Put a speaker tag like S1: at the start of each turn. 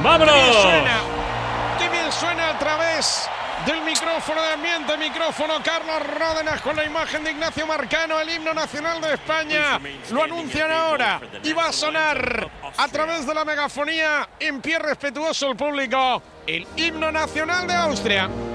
S1: ¡Vámonos!
S2: ¡Qué bien suena a través del micrófono de ambiente! Micrófono Carlos Ródenas con la imagen de Ignacio Marcano, el himno nacional de España. Lo anuncian ahora y va a sonar a través de la megafonía, en pie respetuoso el público, el himno nacional de Austria.